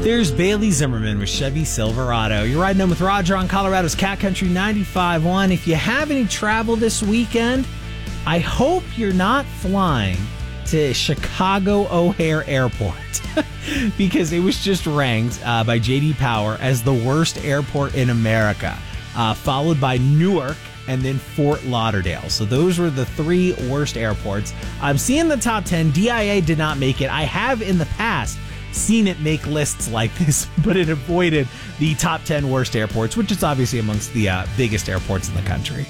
There's Bailey Zimmerman with Chevy Silverado. You're riding in with Roger on Colorado's Cat Country 95.1. If you have any travel this weekend, I hope you're not flying to Chicago O'Hare Airport because it was just ranked by J.D. Power as the worst airport in America, followed by Newark and then Fort Lauderdale. So those were the three worst airports. I'm seeing the top 10. DIA did not make it. I have in the past seen it make lists like this, but it avoided the top 10 worst airports, which is obviously amongst the biggest airports in the country.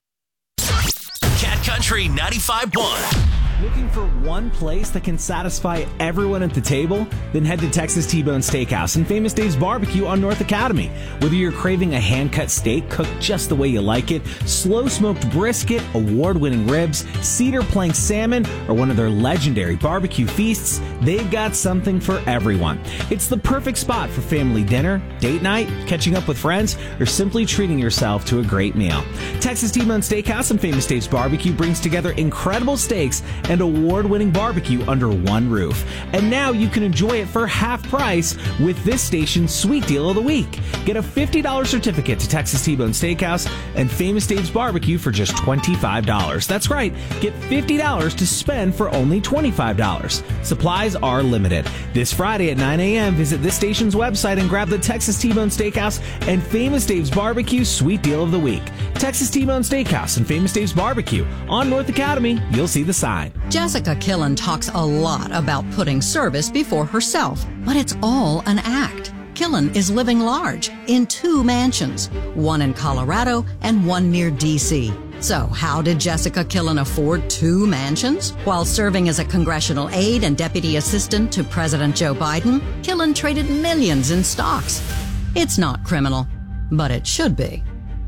Cat Country 95.1. Looking for one place that can satisfy everyone at the table? Then head to Texas T-Bone Steakhouse and Famous Dave's Barbecue on North Academy. Whether you're craving a hand-cut steak cooked just the way you like it, slow-smoked brisket, award-winning ribs, cedar plank salmon, or one of their legendary barbecue feasts, they've got something for everyone. It's the perfect spot for family dinner, date night, catching up with friends, or simply treating yourself to a great meal. Texas T-Bone Steakhouse and Famous Dave's Barbecue brings together incredible steaks and award-winning barbecue under one roof. And now you can enjoy it for half price with this station's sweet deal of the week. Get a $50 certificate to Texas T-Bone Steakhouse and Famous Dave's Barbecue for just $25. That's right, get $50 to spend for only $25. Supplies are limited. This Friday at 9 a.m., visit this station's website and grab the Texas T-Bone Steakhouse and Famous Dave's Barbecue sweet deal of the week. Texas T-Bone Steakhouse and Famous Dave's Barbecue on North Academy. You'll see the sign. Jessica Killen talks a lot about putting service before herself, but it's all an act. Killen is living large in 2 mansions, one in Colorado and one near D.C. So how did Jessica Killen afford 2 mansions? While serving as a congressional aide and deputy assistant to President Joe Biden, Killen traded millions in stocks. It's not criminal, but it should be.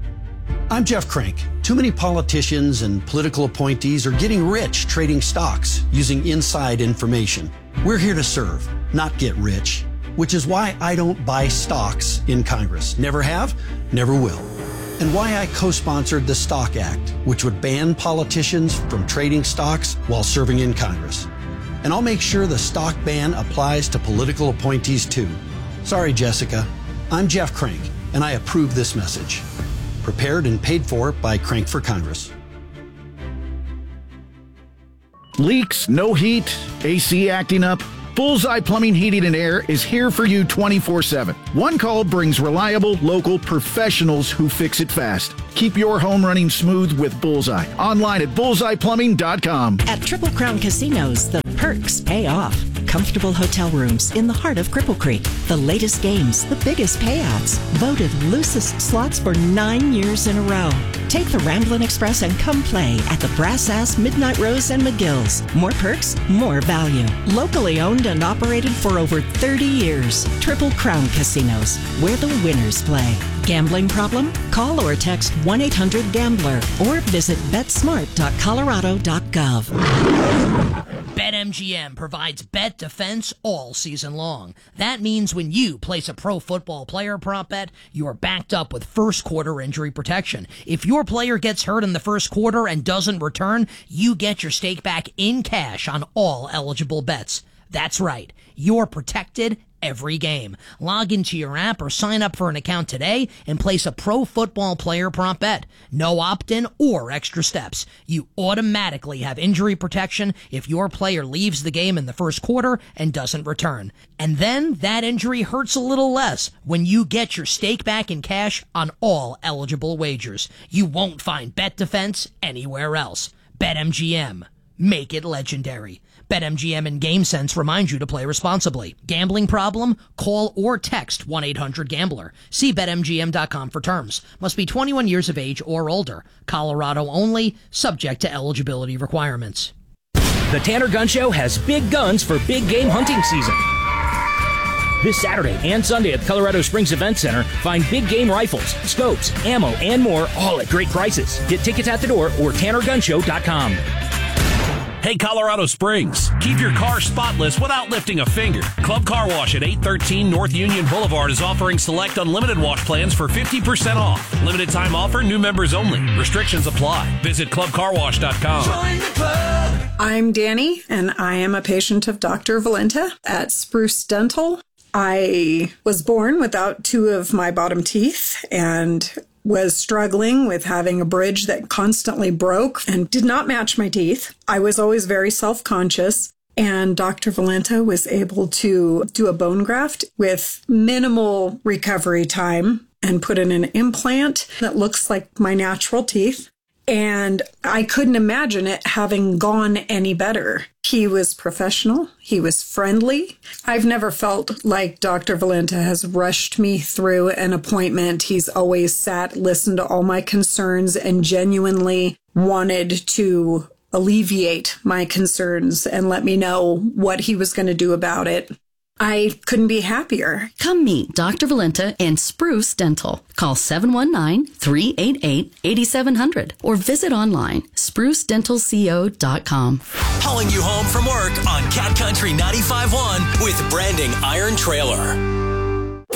I'm Jeff Crank. Too many politicians and political appointees are getting rich trading stocks using inside information. We're here to serve, not get rich, which is why I don't buy stocks in Congress. Never have, never will. And why I co-sponsored the Stock Act, which would ban politicians from trading stocks while serving in Congress. And I'll make sure the stock ban applies to political appointees too. Sorry, Jessica. I'm Jeff Crank, and I approve this message. Prepared and paid for by Crank for Congress. Leaks, no heat, AC acting up. Bullseye Plumbing, Heating, and Air is here for you 24/7. One call brings reliable, local professionals who fix it fast. Keep your home running smooth with Bullseye. Online at bullseyeplumbing.com. At Triple Crown Casinos, the perks pay off. Comfortable hotel rooms in the heart of Cripple Creek. The latest games, the biggest payouts. Voted loosest slots for 9 years in a row. Take the Ramblin' Express and come play at the Brass Ass, Midnight Rose, and McGill's. More perks, more value. Locally owned and operated for over 30 years. Triple Crown Casinos, where the winners play. Gambling problem? Call or text 1-800-GAMBLER or visit betsmart.colorado.gov. BetMGM provides bet defense all season long. That means when you place a pro football player prop bet, you're backed up with first quarter injury protection. If your player gets hurt in the first quarter and doesn't return, you get your stake back in cash on all eligible bets. That's right. You're protected every game. Log into your app or sign up for an account today and place a pro football player prop bet. No opt-in or extra steps. You automatically have injury protection if your player leaves the game in the first quarter and doesn't return. And then that injury hurts a little less when you get your stake back in cash on all eligible wagers. You won't find bet defense anywhere else. BetMGM. Make it legendary. BetMGM and GameSense remind you to play responsibly. Gambling problem? Call or text 1-800-GAMBLER. See BetMGM.com for terms. Must be 21 years of age or older. Colorado only. Subject to eligibility requirements. The Tanner Gun Show has big guns for big game hunting season. This Saturday and Sunday at the Colorado Springs Event Center, find big game rifles, scopes, ammo, and more, all at great prices. Get tickets at the door or TannerGunShow.com. Hey, Colorado Springs, keep your car spotless without lifting a finger. Club Car Wash at 813 North Union Boulevard is offering select unlimited wash plans for 50% off. Limited time offer, new members only. Restrictions apply. Visit clubcarwash.com. Join the club. I'm Danny, and I am a patient of Dr. Valenta at Spruce Dental. I was born without 2 of my bottom teeth and was struggling with having a bridge that constantly broke and did not match my teeth. I was always very self-conscious, and Dr. Valenta was able to do a bone graft with minimal recovery time and put in an implant that looks like my natural teeth. And I couldn't imagine it having gone any better. He was professional. He was friendly. I've never felt like Dr. Valenta has rushed me through an appointment. He's always sat, listened to all my concerns, and genuinely wanted to alleviate my concerns and let me know what he was going to do about it. I couldn't be happier. Come meet Dr. Valenta and Spruce Dental. Call 719-388-8700 or visit online sprucedentalco.com. Hauling you home from work on Cat Country 95.1 with Branding Iron Trailer.